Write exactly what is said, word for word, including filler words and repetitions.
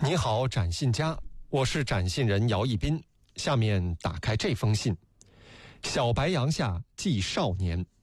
你好，展信家，我是展信人姚一斌。下面打开这封信：小白杨下寄少年，